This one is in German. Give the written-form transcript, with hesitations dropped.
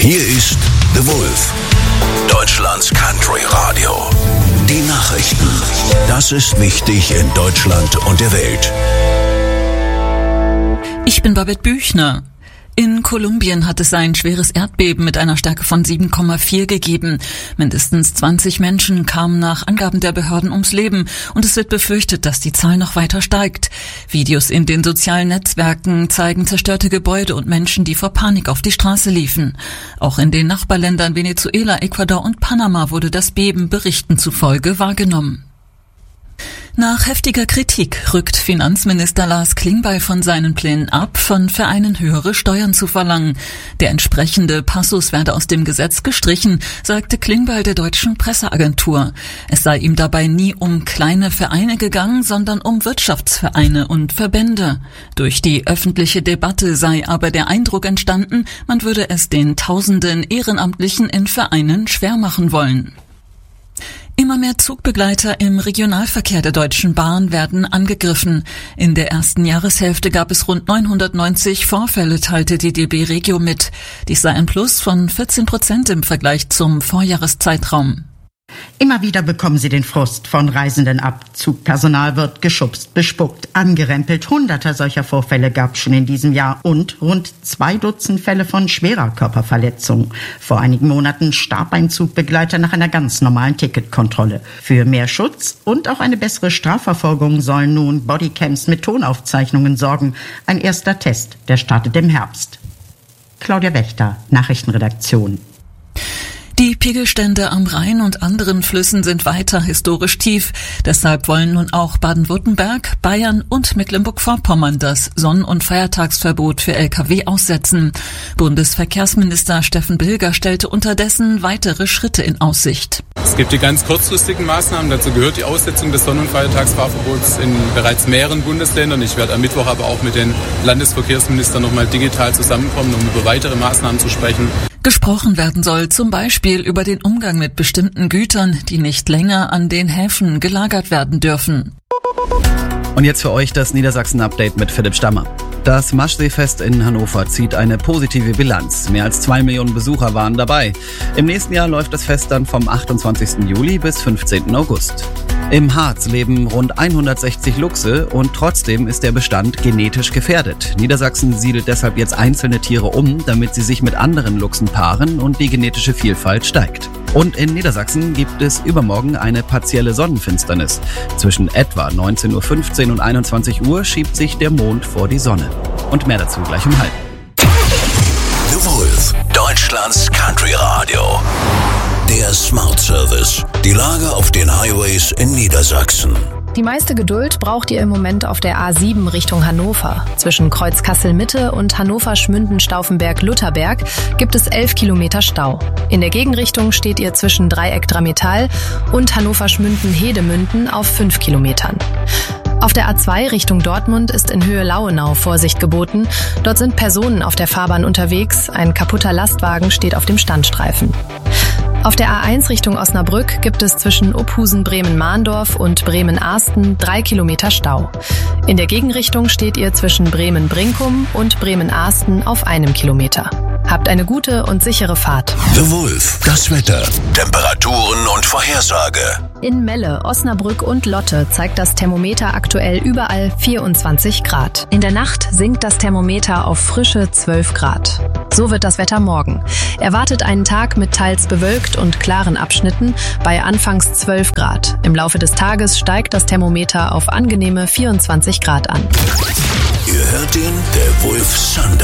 Hier ist The Wolf, Deutschlands Country Radio. Die Nachrichten. Das ist wichtig in Deutschland und der Welt. Ich bin Babette Büchner. In Kolumbien hat es ein schweres Erdbeben mit einer Stärke von 7,4 gegeben. Mindestens 20 Menschen kamen nach Angaben der Behörden ums Leben und es wird befürchtet, dass die Zahl noch weiter steigt. Videos in den sozialen Netzwerken zeigen zerstörte Gebäude und Menschen, die vor Panik auf die Straße liefen. Auch in den Nachbarländern Venezuela, Ecuador und Panama wurde das Beben Berichten zufolge wahrgenommen. Nach heftiger Kritik rückt Finanzminister Lars Klingbeil von seinen Plänen ab, von Vereinen höhere Steuern zu verlangen. Der entsprechende Passus werde aus dem Gesetz gestrichen, sagte Klingbeil der deutschen Presseagentur. Es sei ihm dabei nie um kleine Vereine gegangen, sondern um Wirtschaftsvereine und Verbände. Durch die öffentliche Debatte sei aber der Eindruck entstanden, man würde es den Tausenden Ehrenamtlichen in Vereinen schwer machen wollen. Immer mehr Zugbegleiter im Regionalverkehr der Deutschen Bahn werden angegriffen. In der ersten Jahreshälfte gab es rund 990 Vorfälle, teilte die DB Regio mit. Dies sei ein Plus von 14% im Vergleich zum Vorjahreszeitraum. Immer wieder bekommen sie den Frust von Reisenden ab. Zugpersonal wird geschubst, bespuckt, angerempelt. Hunderter solcher Vorfälle gab es schon in diesem Jahr und rund 2 Dutzend Fälle von schwerer Körperverletzung. Vor einigen Monaten starb ein Zugbegleiter nach einer ganz normalen Ticketkontrolle. Für mehr Schutz und auch eine bessere Strafverfolgung sollen nun Bodycams mit Tonaufzeichnungen sorgen. Ein erster Test, der startet im Herbst. Claudia Wächter, Nachrichtenredaktion. Die Pegelstände am Rhein und anderen Flüssen sind weiter historisch tief. Deshalb wollen nun auch Baden-Württemberg, Bayern und Mecklenburg-Vorpommern das Sonn- und Feiertagsverbot für Lkw aussetzen. Bundesverkehrsminister Steffen Bilger stellte unterdessen weitere Schritte in Aussicht. Es gibt die ganz kurzfristigen Maßnahmen. Dazu gehört die Aussetzung des Sonn- und Feiertagsfahrverbots in bereits mehreren Bundesländern. Ich werde am Mittwoch aber auch mit den Landesverkehrsministern nochmal digital zusammenkommen, um über weitere Maßnahmen zu sprechen. Gesprochen werden soll zum Beispiel über den Umgang mit bestimmten Gütern, die nicht länger an den Häfen gelagert werden dürfen. Und jetzt für euch das Niedersachsen-Update mit Philipp Stammer. Das Maschseefest in Hannover zieht eine positive Bilanz. Mehr als 2 Millionen Besucher waren dabei. Im nächsten Jahr läuft das Fest dann vom 28. Juli bis 15. August. Im Harz leben rund 160 Luchse und trotzdem ist der Bestand genetisch gefährdet. Niedersachsen siedelt deshalb jetzt einzelne Tiere um, damit sie sich mit anderen Luchsen paaren und die genetische Vielfalt steigt. Und in Niedersachsen gibt es übermorgen eine partielle Sonnenfinsternis. Zwischen etwa 19.15 Uhr und 21 Uhr schiebt sich der Mond vor die Sonne. Und mehr dazu gleich um 12:30. The Wolf, Deutschlands Country Radio. Der Smart Service. Die Lage auf den Highways in Niedersachsen. Die meiste Geduld braucht ihr im Moment auf der A7 Richtung Hannover. Zwischen Kreuz Kassel-Mitte und Hannover-Schmünden-Stauffenberg-Lutherberg gibt es 11 Kilometer Stau. In der Gegenrichtung steht ihr zwischen Dreieck Drametal und Hannover-Schmünden-Hedemünden auf 5 Kilometern. Auf der A2 Richtung Dortmund ist in Höhe Lauenau Vorsicht geboten. Dort sind Personen auf der Fahrbahn unterwegs. Ein kaputter Lastwagen steht auf dem Standstreifen. Auf der A1 Richtung Osnabrück gibt es zwischen Uphusen-Bremen-Mahndorf und Bremen-Ahsten 3 Kilometer Stau. In der Gegenrichtung steht ihr zwischen Bremen-Brinkum und Bremen-Ahsten auf 1 Kilometer. Habt eine gute und sichere Fahrt. The Wolf, das Wetter, Temperaturen und Vorhersage. In Melle, Osnabrück und Lotte zeigt das Thermometer aktuell überall 24 Grad. In der Nacht sinkt das Thermometer auf frische 12 Grad. So wird das Wetter morgen. Erwartet einen Tag mit teils bewölkt und klaren Abschnitten bei anfangs 12 Grad. Im Laufe des Tages steigt das Thermometer auf angenehme 24 Grad an. Ihr hört den The Wolf Sunday.